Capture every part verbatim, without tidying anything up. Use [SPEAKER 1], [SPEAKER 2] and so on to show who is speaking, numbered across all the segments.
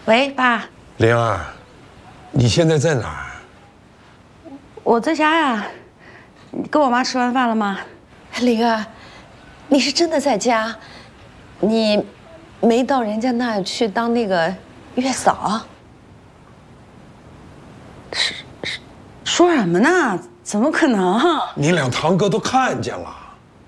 [SPEAKER 1] 喂，爸。
[SPEAKER 2] 灵儿，你现在在哪儿？
[SPEAKER 1] 我在家呀。你跟我妈吃完饭了吗？
[SPEAKER 3] 灵儿，你是真的在家？你没到人家那儿去当那个月嫂？
[SPEAKER 1] 是是，说什么呢？怎么可能？
[SPEAKER 2] 你俩堂哥都看见了。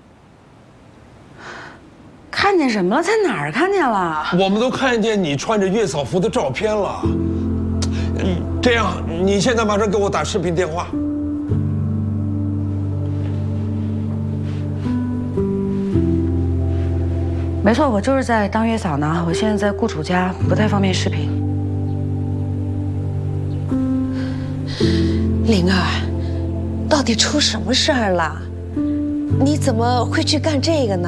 [SPEAKER 1] 看见什么了？在哪儿看见了？
[SPEAKER 2] 我们都看见你穿着月嫂服的照片了。嗯，这样，你现在马上给我打视频电话。
[SPEAKER 1] 没错，我就是在当月嫂呢。我现在在顾楚家，不太方便视频。
[SPEAKER 3] 灵儿，到底出什么事儿了？你怎么会去干这个呢？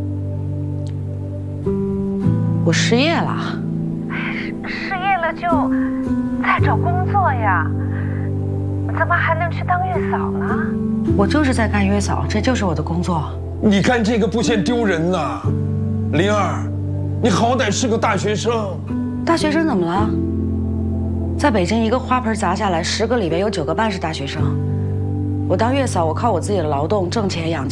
[SPEAKER 1] 我失业了。
[SPEAKER 4] 失业了就再找工作呀，怎么还能去当月嫂呢？
[SPEAKER 1] 我就是在干月嫂，这就是我的工作。
[SPEAKER 2] 你干这个不嫌丢人呐？灵儿，你好歹是个大学生。
[SPEAKER 1] 大学生怎么了？在北京一个花盆砸下来，十个里边有九个半是大学生。我当月嫂，我靠我自己的劳动挣钱养家。